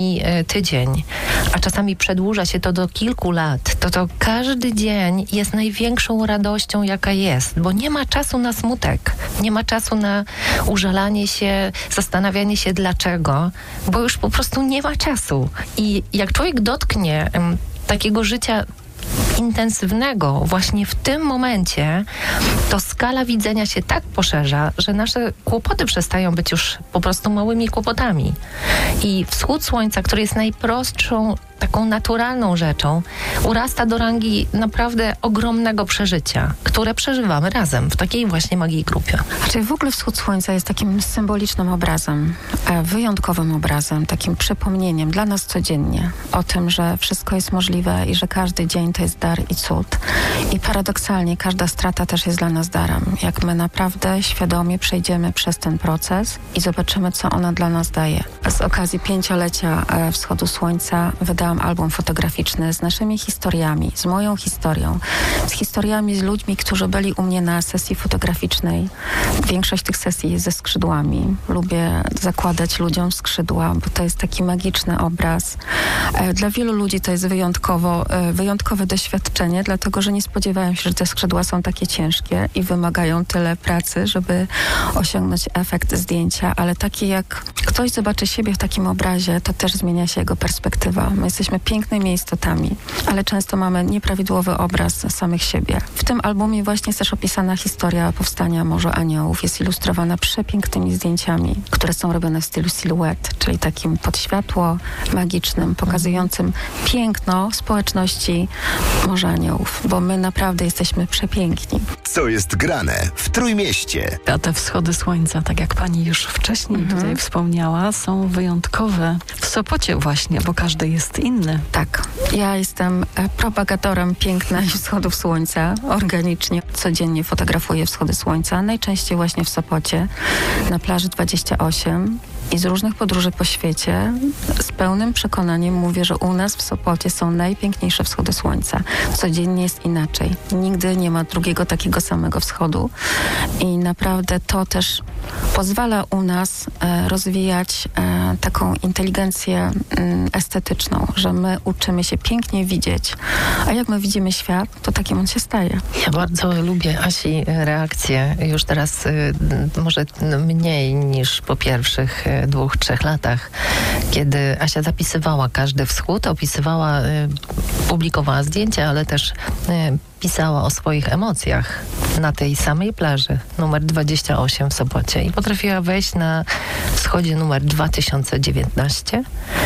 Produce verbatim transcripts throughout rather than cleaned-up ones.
tydzień, a czasami przedłuża się to do kilku lat, to to każdy dzień jest największą radością, jaka jest, bo nie ma czasu na smutek, nie ma czasu na użalanie się, zastanawianie się dlaczego, bo już po prostu nie ma czasu. I jak człowiek dotknie um, takiego życia intensywnego właśnie w tym momencie, to skala widzenia się tak poszerza, że nasze kłopoty przestają być już po prostu małymi kłopotami. I wschód słońca, który jest najprostszą, taką naturalną rzeczą, urasta do rangi naprawdę ogromnego przeżycia, które przeżywamy razem w takiej właśnie magiej grupie. Czyli w ogóle wschód słońca jest takim symbolicznym obrazem, wyjątkowym obrazem, takim przypomnieniem dla nas codziennie o tym, że wszystko jest możliwe i że każdy dzień to jest dar i cud. I paradoksalnie każda strata też jest dla nas darem. Jak my naprawdę świadomie przejdziemy przez ten proces i zobaczymy, co ona dla nas daje. Z okazji pięciolecia wschodu słońca wydałam album fotograficzny z naszymi historiami, z moją historią, z historiami z ludźmi, którzy byli u mnie na sesji fotograficznej. Większość tych sesji jest ze skrzydłami. Lubię zakładać ludziom skrzydła, bo to jest taki magiczny obraz. Dla wielu ludzi to jest wyjątkowo, wyjątkowe doświadczenie, dlatego, że nie spodziewałem się, że te skrzydła są takie ciężkie i wymagają tyle pracy, żeby osiągnąć efekt zdjęcia, ale taki jak ktoś zobaczy siebie w takim obrazie, to też zmienia się jego perspektywa. My jesteśmy pięknymi istotami, ale często mamy nieprawidłowy obraz samych siebie. W tym albumie właśnie jest też opisana historia powstania Morza Aniołów. Jest ilustrowana przepięknymi zdjęciami, które są robione w stylu silhouette, czyli takim pod światło magicznym, pokazującym piękno społeczności Morza Aniołów, bo my naprawdę jesteśmy przepiękni. Co jest grane w Trójmieście? A te wschody słońca, tak jak pani już wcześniej mhm. tutaj wspomniała, są wyjątkowe w Sopocie właśnie, bo każdy jest inny. Tak. Ja jestem propagatorem piękna i wschodów słońca. Organicznie codziennie fotografuję wschody słońca. Najczęściej właśnie w Sopocie, na plaży dwadzieścia osiem. I z różnych podróży po świecie z pełnym przekonaniem mówię, że u nas w Sopocie są najpiękniejsze wschody słońca. Codziennie jest inaczej. Nigdy nie ma drugiego takiego samego wschodu. I naprawdę to też pozwala u nas e, rozwijać e, taką inteligencję e, estetyczną, że my uczymy się pięknie widzieć. A jak my widzimy świat, to takim on się staje. Ja bardzo lubię Asi reakcję. Już teraz y, może mniej niż po pierwszych y, dwóch, trzech latach, kiedy Asia zapisywała każdy wschód, opisywała, y, publikowała zdjęcia, ale też y, pisała o swoich emocjach na tej samej plaży numer dwadzieścia osiem w Sopocie i potrafiła wejść na wschodzie numer dwa tysiące dziewiętnaście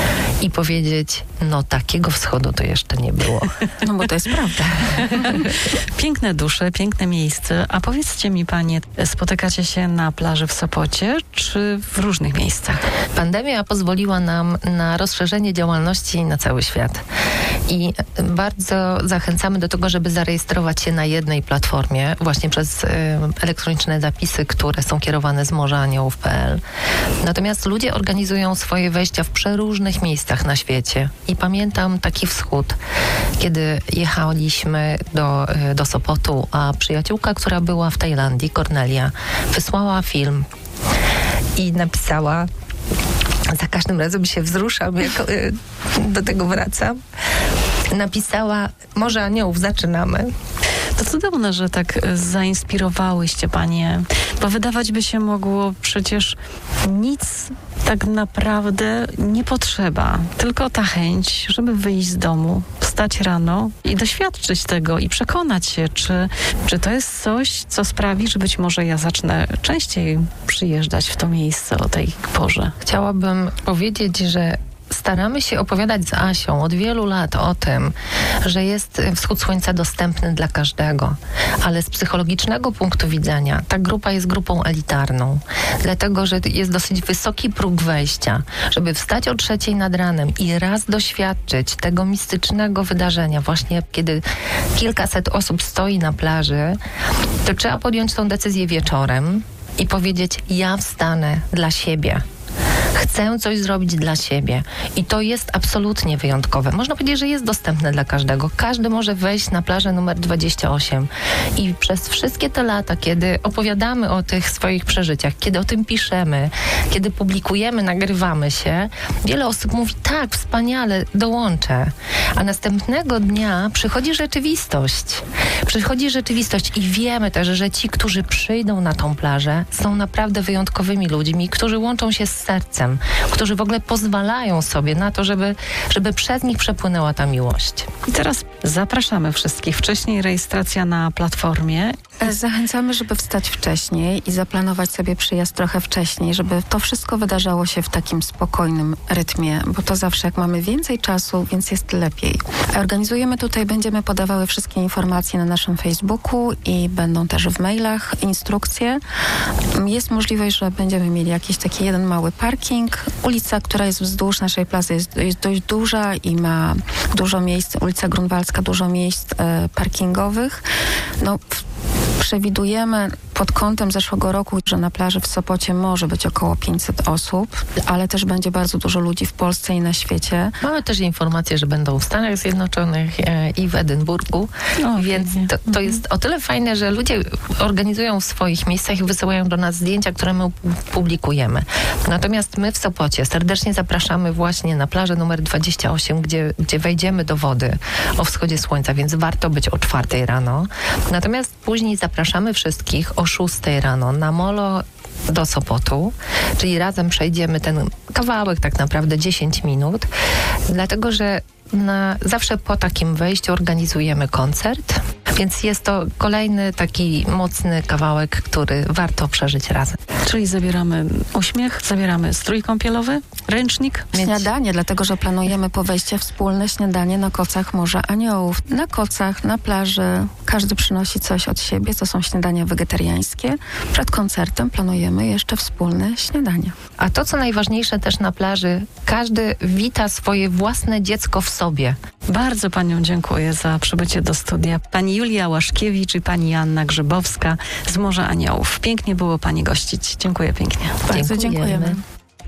i powiedzieć, no takiego wschodu to jeszcze nie było. No bo to jest prawda. Piękne dusze, piękne miejsce. A powiedzcie mi panie, spotykacie się na plaży w Sopocie czy w różnych miejscach? Pandemia pozwoliła nam na rozszerzenie działalności na cały świat i bardzo zachęcamy do tego, żeby zarejestrować się na jednej platformie, właśnie przez y, elektroniczne zapisy, które są kierowane z morza aniołów kropka p l. Natomiast ludzie organizują swoje wejścia w przeróżnych miejscach na świecie. I pamiętam taki wschód, kiedy jechaliśmy do, y, do Sopotu, a przyjaciółka, która była w Tajlandii, Kornelia, wysłała film i napisała, za każdym razem się wzruszam, jak y, do tego wracam, napisała, Morze Aniołów, zaczynamy. To cudowne, że tak zainspirowałyście panie, bo wydawać by się mogło przecież nic tak naprawdę nie potrzeba, tylko ta chęć, żeby wyjść z domu, wstać rano i doświadczyć tego i przekonać się, czy, czy to jest coś, co sprawi, że być może ja zacznę częściej przyjeżdżać w to miejsce o tej porze. Chciałabym powiedzieć, że staramy się opowiadać z Asią od wielu lat o tym, że jest wschód słońca dostępny dla każdego, ale z psychologicznego punktu widzenia ta grupa jest grupą elitarną, dlatego że jest dosyć wysoki próg wejścia. Żeby wstać o trzeciej nad ranem i raz doświadczyć tego mistycznego wydarzenia, właśnie kiedy kilkaset osób stoi na plaży, to trzeba podjąć tą decyzję wieczorem i powiedzieć, ja wstanę dla siebie. Chcę chcę coś zrobić dla siebie. I to jest absolutnie wyjątkowe. Można powiedzieć, że jest dostępne dla każdego. Każdy może wejść na plażę numer dwadzieścia osiem i przez wszystkie te lata, kiedy opowiadamy o tych swoich przeżyciach, kiedy o tym piszemy, kiedy publikujemy, nagrywamy się, wiele osób mówi, tak, wspaniale, dołączę. A następnego dnia przychodzi rzeczywistość. Przychodzi rzeczywistość i wiemy też, że ci, którzy przyjdą na tą plażę, są naprawdę wyjątkowymi ludźmi, którzy łączą się z sercem, którzy w ogóle pozwalają sobie na to, żeby, żeby przez nich przepłynęła ta miłość. I teraz zapraszamy wszystkich. Wcześniej rejestracja na platformie. Zachęcamy, żeby wstać wcześniej i zaplanować sobie przyjazd trochę wcześniej, żeby to wszystko wydarzało się w takim spokojnym rytmie, bo to zawsze jak mamy więcej czasu, więc jest lepiej. Organizujemy tutaj, będziemy podawały wszystkie informacje na naszym Facebooku i będą też w mailach instrukcje. Jest możliwość, że będziemy mieli jakiś taki jeden mały parking. Ulica, która jest wzdłuż naszej plaży jest, jest dość duża i ma dużo miejsc, ulica Grunwaldzka, dużo miejsc e, parkingowych. No, przewidujemy pod kątem zeszłego roku, że na plaży w Sopocie może być około pięćset osób, ale też będzie bardzo dużo ludzi w Polsce i na świecie. Mamy też informacje, że będą w Stanach Zjednoczonych e, i w Edynburgu, o, więc to, to jest o tyle fajne, że ludzie organizują w swoich miejscach i wysyłają do nas zdjęcia, które my publikujemy. Natomiast my w Sopocie serdecznie zapraszamy właśnie na plażę numer dwadzieścia osiem, gdzie, gdzie wejdziemy do wody o wschodzie słońca, więc warto być o czwartej rano. Natomiast później zapraszamy wszystkich o szóstej rano na molo do Sopotu, czyli razem przejdziemy ten kawałek, tak naprawdę dziesięć minut, dlatego że na, zawsze po takim wejściu organizujemy koncert, więc jest to kolejny taki mocny kawałek, który warto przeżyć razem. Czyli zabieramy uśmiech, zabieramy strój kąpielowy, ręcznik. Śniadanie, dlatego że planujemy po wejściu wspólne śniadanie na kocach Morza Aniołów. Na kocach, na plaży, każdy przynosi coś od siebie, to są śniadania wegetariańskie. Przed koncertem planujemy jeszcze wspólne śniadanie. A to, co najważniejsze też na plaży, każdy wita swoje własne dziecko w sobie. Bardzo paniom dziękuję za przybycie do studia. Pani Julia Łaszkiewicz i pani Anna Grzybowska z Morza Aniołów. Pięknie było pani gościć. Dziękuję pięknie. Bardzo dziękujemy.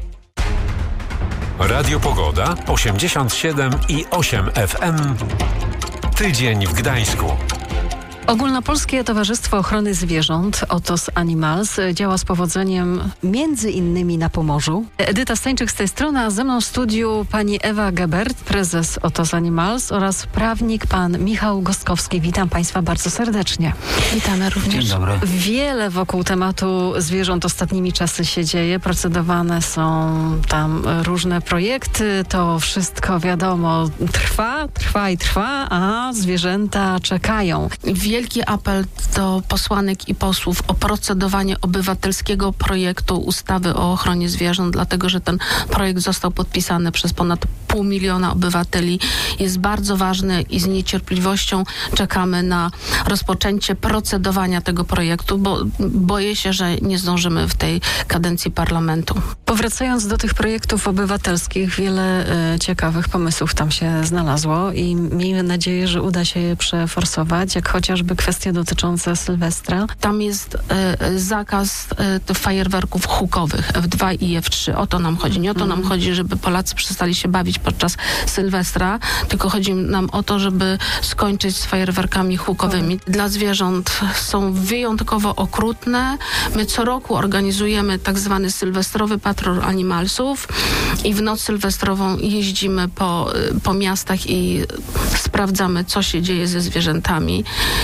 Radio Pogoda osiemdziesiąt siedem i osiem F M. Tydzień w Gdańsku. Ogólnopolskie Towarzystwo Ochrony Zwierząt Otos Animals działa z powodzeniem między innymi na Pomorzu. Edyta Stańczyk z tej strony, a ze mną w studiu pani Ewa Gebert, prezes Otos Animals oraz prawnik pan Michał Gostkowski. Witam państwa bardzo serdecznie. Witamy również. Dzień dobry. Wiele wokół tematu zwierząt ostatnimi czasy się dzieje. Procedowane są tam różne projekty. To wszystko wiadomo trwa, trwa i trwa, a zwierzęta czekają. Wielki apel do posłanek i posłów o procedowanie obywatelskiego projektu ustawy o ochronie zwierząt, dlatego że ten projekt został podpisany przez ponad pół miliona obywateli. Jest bardzo ważny i z niecierpliwością czekamy na rozpoczęcie procedowania tego projektu, bo boję się, że nie zdążymy w tej kadencji parlamentu. Powracając do tych projektów obywatelskich, wiele e, ciekawych pomysłów tam się znalazło i miejmy nadzieję, że uda się je przeforsować, jak chociażby kwestie dotyczące Sylwestra. Tam jest e, zakaz e, fajerwerków hukowych F dwa i F trzy. O to nam chodzi. Nie o to nam chodzi, żeby Polacy przestali się bawić podczas Sylwestra, tylko chodzi nam o to, żeby skończyć z fajerwerkami hukowymi. Dla zwierząt są wyjątkowo okrutne. My co roku organizujemy tak zwany sylwestrowy patrol animalsów i w noc sylwestrową jeździmy po, po miastach i sprawdzamy, co się dzieje ze zwierzętami.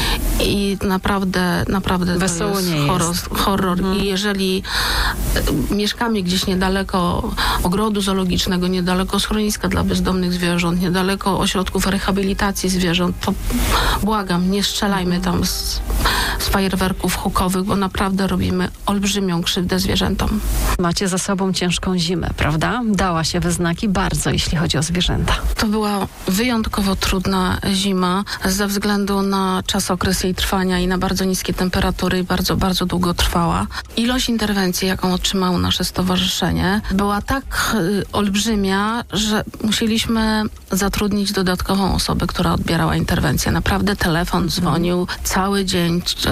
I naprawdę, naprawdę Wesoło to jest nie horror. jest. horror. Mhm. I jeżeli mieszkamy gdzieś niedaleko ogrodu zoologicznego, niedaleko schroniska dla bezdomnych zwierząt, niedaleko ośrodków rehabilitacji zwierząt, to błagam, nie strzelajmy tam z, z fajerwerków hukowych, bo naprawdę robimy olbrzymią krzywdę zwierzętom. Macie za sobą ciężką zimę, prawda? Dała się we znaki bardzo, jeśli chodzi o zwierzęta. To była wyjątkowo trudna zima ze względu na czas, okres jej trwania i na bardzo niskie temperatury i bardzo, bardzo długo trwała. Ilość interwencji, jaką otrzymało nasze stowarzyszenie, była tak y, olbrzymia, że musieliśmy zatrudnić dodatkową osobę, która odbierała interwencję. Naprawdę telefon dzwonił cały dzień,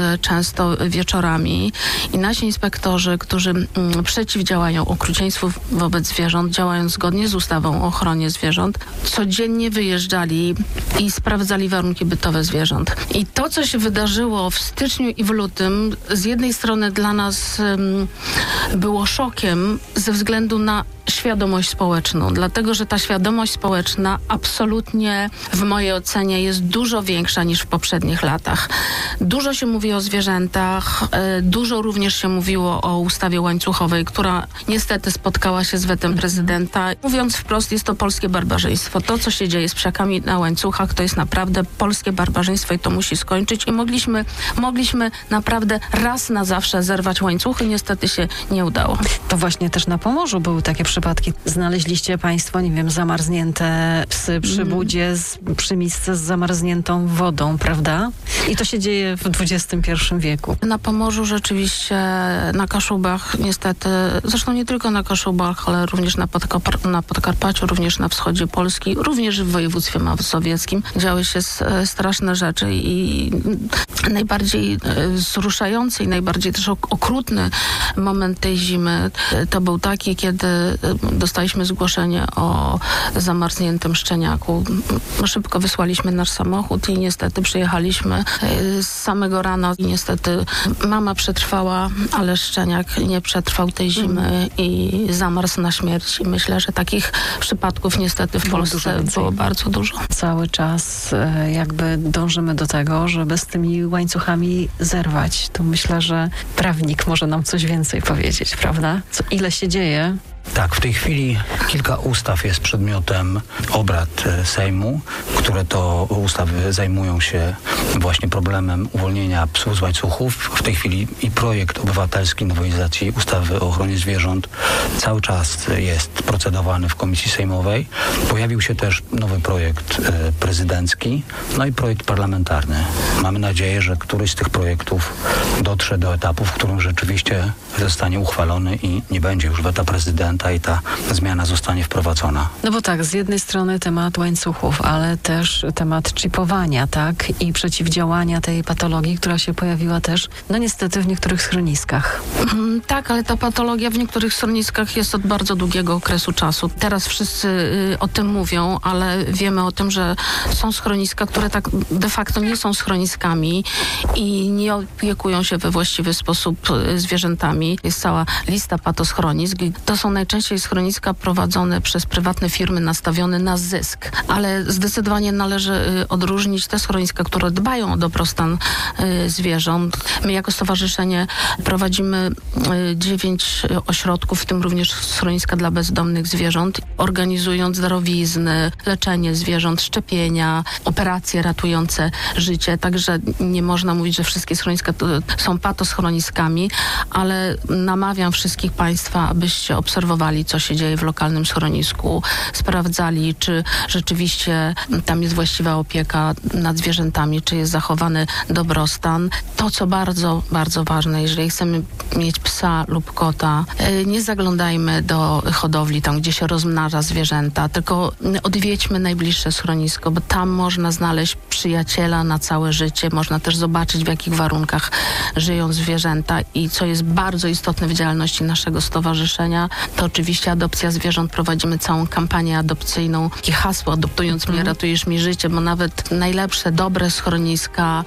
e, często wieczorami i nasi inspektorzy, którzy m, przeciwdziałają okrucieństwu wobec zwierząt, działając zgodnie z ustawą o ochronie zwierząt, codziennie wyjeżdżali i sprawdzali warunki bytowe zwierząt. I to, co się wydarzyło w styczniu i w lutym, z jednej strony dla nas um, było szokiem ze względu na świadomość społeczną, dlatego że ta świadomość społeczna absolutnie w mojej ocenie jest dużo większa niż w poprzednich latach. Dużo się mówi o zwierzętach, e, dużo również się mówiło o ustawie łańcuchowej, która niestety spotkała się z wetem prezydenta. Mówiąc wprost, jest to polskie barbarzyństwo. To, co się dzieje z psiakami na łańcuchach, to jest naprawdę polskie barbarzyństwo i to musi skończyć. I mogliśmy, mogliśmy naprawdę raz na zawsze zerwać łańcuchy. Niestety się nie udało. To właśnie też na Pomorzu były takie przypadki. Znaleźliście państwo, nie wiem, zamarznięte psy przy budzie, z, przy misce z zamarzniętą wodą, prawda? I to się dzieje w dwudziestym pierwszym wieku. Na Pomorzu rzeczywiście, na Kaszubach niestety, zresztą nie tylko na Kaszubach, ale również na, Podkar- na Podkarpaciu, również na wschodzie Polski, również w województwie mazowieckim działy się s- straszne rzeczy i najbardziej wzruszający i najbardziej też ok- okrutny moment tej zimy to był taki, kiedy dostaliśmy zgłoszenie o zamarzniętym szczeniaku. Szybko wysłaliśmy nasz samochód i niestety przyjechaliśmy z samego rana i niestety mama przetrwała, ale szczeniak nie przetrwał tej zimy i zamarzł na śmierć. I myślę, że takich przypadków niestety w Było Polsce dużo było bardzo dużo. Cały czas e, jakby dążymy do tego, żeby z tymi łańcuchami zerwać. To myślę, że prawnik może nam coś więcej powiedzieć, prawda? Co, ile się dzieje? Tak, w tej chwili kilka ustaw jest przedmiotem obrad Sejmu, które to ustawy zajmują się właśnie problemem uwolnienia psów z łańcuchów. W tej chwili i projekt obywatelski nowelizacji ustawy o ochronie zwierząt cały czas jest procedowany w Komisji Sejmowej. Pojawił się też nowy projekt prezydencki, no i projekt parlamentarny. Mamy nadzieję, że któryś z tych projektów dotrze do etapu, w którym rzeczywiście zostanie uchwalony i nie będzie już weta prezydenta i ta zmiana zostanie wprowadzona. No bo tak, z jednej strony temat łańcuchów, ale też temat czipowania, tak? I przeciwdziałania tej patologii, która się pojawiła też, no niestety w niektórych schroniskach. Mm, tak, ale ta patologia w niektórych schroniskach jest od bardzo długiego okresu czasu. Teraz wszyscy y, o tym mówią, ale wiemy o tym, że są schroniska, które tak de facto nie są schroniskami i nie opiekują się we właściwy sposób y, zwierzętami. Jest cała lista patoschronisk. To są najczęściej schroniska prowadzone przez prywatne firmy nastawione na zysk, ale zdecydowanie należy y, odróżnić te schroniska, które dbają o dobrostan y, zwierząt. My jako stowarzyszenie prowadzimy y, dziewięć ośrodków, w tym również schroniska dla bezdomnych zwierząt, organizując darowizny, leczenie zwierząt, szczepienia, operacje ratujące życie. Także nie można mówić, że wszystkie schroniska to są patoschroniskami, ale namawiam wszystkich Państwa, abyście obserwowali, co się dzieje w lokalnym schronisku, sprawdzali, czy rzeczywiście tam jest właściwa opieka nad zwierzętami, czy jest zachowany dobrostan. To, co bardzo, bardzo ważne, jeżeli chcemy mieć psa lub kota, nie zaglądajmy do hodowli, tam gdzie się rozmnaża zwierzęta, tylko odwiedźmy najbliższe schronisko, bo tam można znaleźć przyjaciela na całe życie, można też zobaczyć, w jakich warunkach żyją zwierzęta i co jest bardzo istotne w działalności naszego stowarzyszenia, to oczywiście adopcja zwierząt. Prowadzimy całą kampanię adopcyjną. Takie hasło, adoptując mnie, ratujesz mi życie, bo nawet najlepsze, dobre schroniska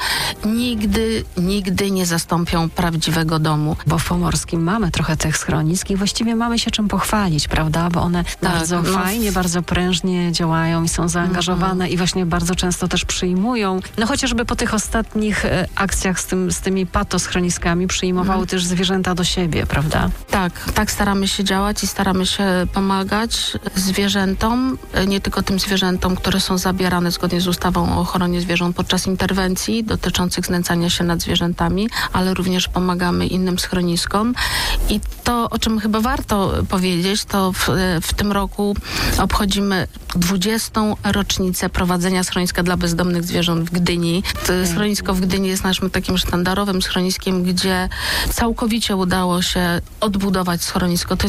nigdy, nigdy nie zastąpią prawdziwego domu. Bo w Pomorskim mamy trochę tych schronisk i właściwie mamy się czym pochwalić, prawda? Bo one tak, bardzo no. fajnie, bardzo prężnie działają i są zaangażowane mm-hmm. i właśnie bardzo często też przyjmują. No chociażby po tych ostatnich e, akcjach z, tym, z tymi patoschroniskami przyjmowały mm. też zwierzęta do siebie, prawda? Tak, tak staramy się działać i staramy się pomagać zwierzętom, nie tylko tym zwierzętom, które są zabierane zgodnie z ustawą o ochronie zwierząt podczas interwencji dotyczących znęcania się nad zwierzętami, ale również pomagamy innym schroniskom. I to, o czym chyba warto powiedzieć, to w, w tym roku obchodzimy dwudziestą rocznicę prowadzenia schroniska dla bezdomnych zwierząt w Gdyni. To schronisko w Gdyni jest naszym takim sztandarowym schroniskiem, gdzie całkowicie udało się odbudować schronisko. To jest zupełnie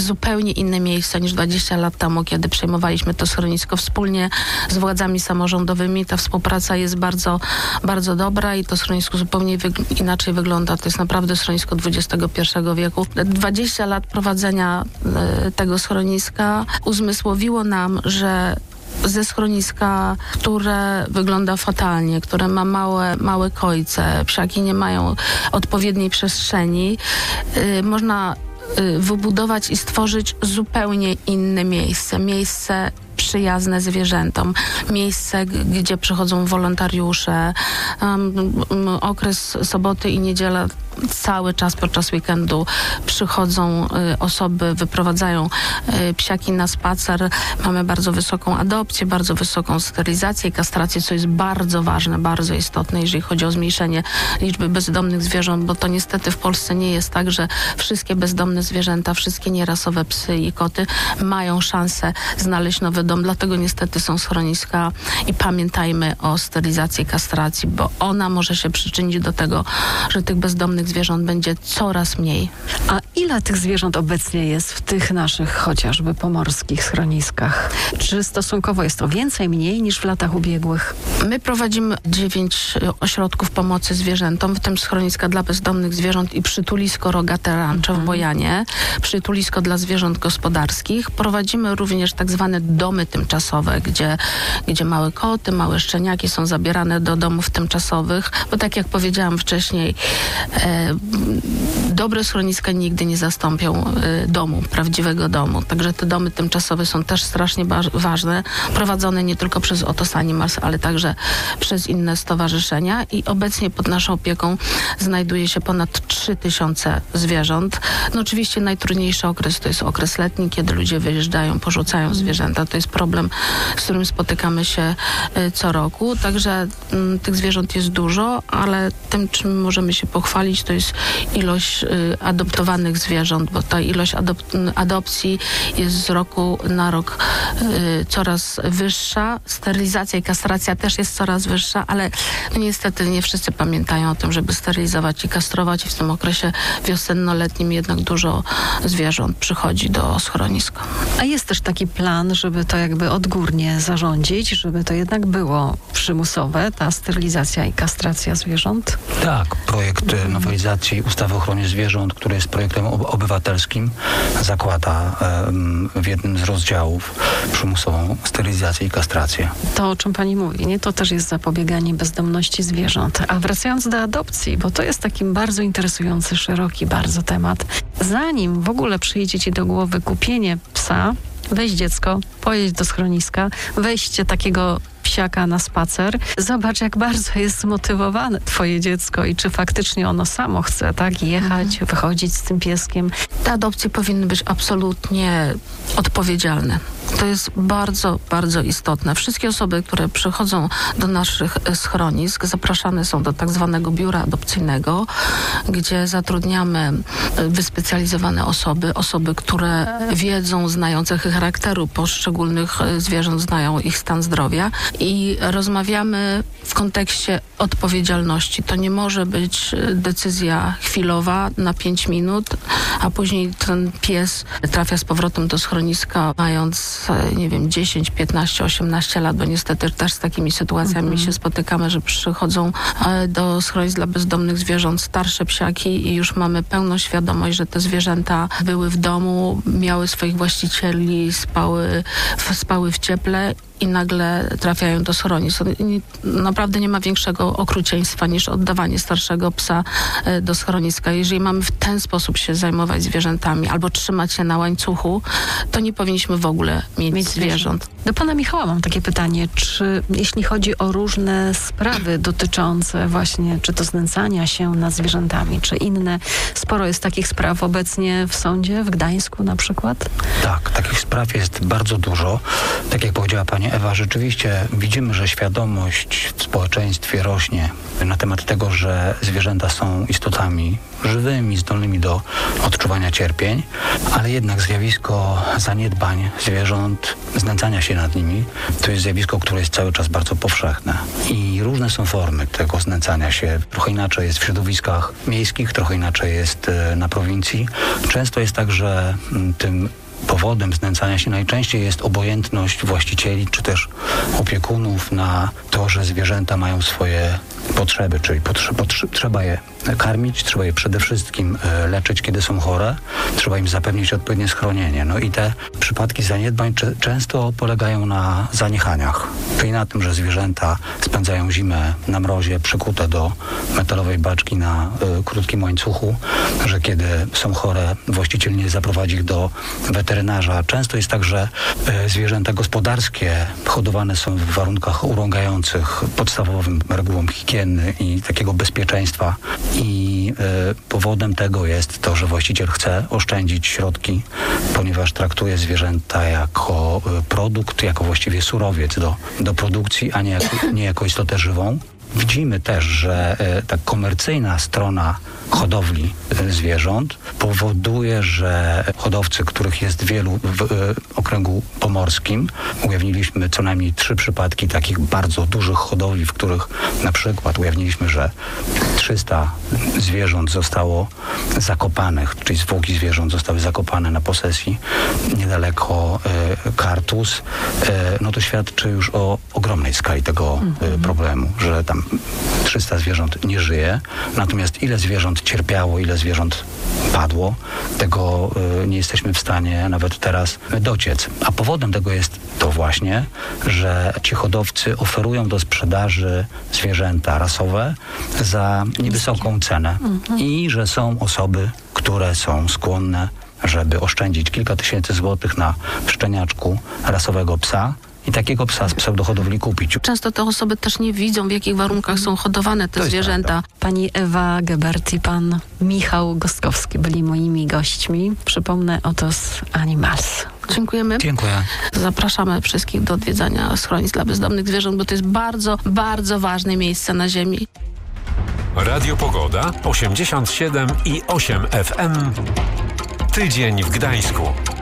zupełnie inne miejsce niż dwadzieścia lat temu, kiedy przejmowaliśmy to schronisko wspólnie z władzami samorządowymi. Ta współpraca jest bardzo, bardzo dobra i to schronisko zupełnie wy- inaczej wygląda. To jest naprawdę schronisko dwudziestego pierwszego wieku. dwadzieścia lat prowadzenia y, tego schroniska uzmysłowiło nam, że ze schroniska, które wygląda fatalnie, które ma małe, małe kojce, psiaki nie mają odpowiedniej przestrzeni, yy, można yy, wybudować i stworzyć zupełnie inne miejsce. Miejsce przyjazne zwierzętom. Miejsce, g- gdzie przychodzą wolontariusze. Um, um, okres soboty i niedziela cały czas podczas weekendu przychodzą y, osoby, wyprowadzają y, psiaki na spacer. Mamy bardzo wysoką adopcję, bardzo wysoką sterylizację i kastrację, co jest bardzo ważne, bardzo istotne, jeżeli chodzi o zmniejszenie liczby bezdomnych zwierząt, bo to niestety w Polsce nie jest tak, że wszystkie bezdomne zwierzęta, wszystkie nierasowe psy i koty mają szansę znaleźć nowy dom. Dlatego niestety są schroniska i pamiętajmy o sterylizacji i kastracji, bo ona może się przyczynić do tego, że tych bezdomnych zwierząt będzie coraz mniej. A ile tych zwierząt obecnie jest w tych naszych chociażby pomorskich schroniskach? Czy stosunkowo jest to więcej, mniej niż w latach ubiegłych? My prowadzimy dziewięć ośrodków pomocy zwierzętom, w tym schroniska dla bezdomnych zwierząt i przytulisko Rogate Rancho w Bojanie, przytulisko dla zwierząt gospodarskich. Prowadzimy również tak zwane domy tymczasowe, gdzie, gdzie małe koty, małe szczeniaki są zabierane do domów tymczasowych, bo tak jak powiedziałam wcześniej, e, dobre schroniska nigdy nie zastąpią e, domu, prawdziwego domu. Także te domy tymczasowe są też strasznie ba- ważne, prowadzone nie tylko przez Otos Animals, ale także przez inne stowarzyszenia i obecnie pod naszą opieką znajduje się ponad trzy tysiące zwierząt. No oczywiście najtrudniejszy okres to jest okres letni, kiedy ludzie wyjeżdżają, porzucają zwierzęta. To jest problem, z którym spotykamy się y, co roku. Także y, tych zwierząt jest dużo, ale tym, czym możemy się pochwalić, to jest ilość y, adoptowanych zwierząt, bo ta ilość adop- adopcji jest z roku na rok y, coraz wyższa. Sterylizacja i kastracja też jest coraz wyższa, ale no, niestety nie wszyscy pamiętają o tym, żeby sterylizować i kastrować i w tym okresie wiosenno-letnim jednak dużo zwierząt przychodzi do schroniska. A jest też taki plan, żeby to jakby odgórnie zarządzić, żeby to jednak było przymusowe, ta sterylizacja i kastracja zwierząt? Tak, projekt e, nowelizacji ustawy o ochronie zwierząt, który jest projektem ob- obywatelskim, zakłada em, w jednym z rozdziałów przymusową sterylizację i kastrację. To, o czym pani mówi, nie? To też jest zapobieganie bezdomności zwierząt. A wracając do adopcji, bo to jest taki bardzo interesujący, szeroki bardzo temat. Zanim w ogóle przyjdzie ci do głowy kupienie psa, weź dziecko, pojedź do schroniska, weźcie takiego psiaka na spacer, zobacz, jak bardzo jest zmotywowane twoje dziecko i czy faktycznie ono samo chce, tak, jechać, mhm. wychodzić z tym pieskiem. Te adopcje powinny być absolutnie odpowiedzialne. To jest bardzo, bardzo istotne. Wszystkie osoby, które przychodzą do naszych schronisk, zapraszane są do tak zwanego biura adopcyjnego, gdzie zatrudniamy wyspecjalizowane osoby, osoby, które wiedzą, znają cechy charakteru poszczególnych zwierząt, znają ich stan zdrowia i rozmawiamy w kontekście odpowiedzialności. To nie może być decyzja chwilowa na pięć minut, a później ten pies trafia z powrotem do schroniska, mając, nie wiem, dziesięć, piętnaście, osiemnaście lat, bo niestety też z takimi sytuacjami mhm. się spotykamy, że przychodzą do schronisk dla bezdomnych zwierząt starsze psiaki i już mamy pełną świadomość, że te zwierzęta były w domu, miały swoich właścicieli, spały, spały w cieple i nagle trafiają do schronisk. Naprawdę nie ma większego okrucieństwa niż oddawanie starszego psa do schroniska. Jeżeli mamy w ten sposób się zajmować zwierzętami albo trzymać się na łańcuchu, to nie powinniśmy w ogóle mieć, mieć zwierząt. Do pana Michała mam takie pytanie, czy jeśli chodzi o różne sprawy dotyczące właśnie czy to znęcania się nad zwierzętami, czy inne, sporo jest takich spraw obecnie w sądzie, w Gdańsku na przykład? Tak, takich spraw jest bardzo dużo. Tak jak powiedziała pani Ewa, rzeczywiście widzimy, że świadomość w społeczeństwie rośnie na temat tego, że zwierzęta są istotami żywymi, zdolnymi do odczuwania cierpień, ale jednak zjawisko zaniedbań zwierząt, znęcania się nad nimi, to jest zjawisko, które jest cały czas bardzo powszechne. I różne są formy tego znęcania się. Trochę inaczej jest w środowiskach miejskich, trochę inaczej jest na prowincji. Często jest tak, że tym powodem znęcania się najczęściej jest obojętność właścicieli czy też opiekunów na to, że zwierzęta mają swoje potrzeby, czyli potrze- potrze- trzeba je karmić, trzeba je przede wszystkim e, leczyć, kiedy są chore, trzeba im zapewnić odpowiednie schronienie. No i te przypadki zaniedbań cze- często polegają na zaniechaniach, czyli na tym, że zwierzęta spędzają zimę na mrozie, przykute do metalowej baczki na e, krótkim łańcuchu, że kiedy są chore, właściciel nie zaprowadzi ich do weterynarza. Często jest tak, że e, zwierzęta gospodarskie hodowane są w warunkach urągających podstawowym regułom higieny i takiego bezpieczeństwa. I e, powodem tego jest to, że właściciel chce oszczędzić środki, ponieważ traktuje zwierzęta jako e, produkt, jako właściwie surowiec do, do produkcji, a nie jako, nie jako istotę żywą. Widzimy też, że e, ta komercyjna strona hodowli e, zwierząt powoduje, że hodowcy, których jest wielu w e, okręgu pomorskim, ujawniliśmy co najmniej trzy przypadki takich bardzo dużych hodowli, w których na przykład ujawniliśmy, że trzysta zwierząt zostało zakopanych, czyli zwłoki zwierząt zostały zakopane na posesji niedaleko e, Kartus. E, no to świadczy już o ogromnej skali tego e, problemu, że tam trzysta zwierząt nie żyje, natomiast ile zwierząt cierpiało, ile zwierząt padło, tego y, nie jesteśmy w stanie nawet teraz dociec. A powodem tego jest to właśnie, że ci hodowcy oferują do sprzedaży zwierzęta rasowe za niewysoką cenę mhm. i że są osoby, które są skłonne, żeby oszczędzić kilka tysięcy złotych na szczeniaczku rasowego psa, i takiego psa z pseudohodowli kupić. Często te osoby też nie widzą, w jakich warunkach są hodowane te zwierzęta. Prawda. Pani Ewa Gebert i pan Michał Gostkowski byli moimi gośćmi. Przypomnę, oto z Animals. Dziękujemy. Dziękuję. Zapraszamy wszystkich do odwiedzania schronisk dla bezdomnych zwierząt, bo to jest bardzo, bardzo ważne miejsce na ziemi. Radio Pogoda osiemdziesiąt siedem i osiem F M. Tydzień w Gdańsku.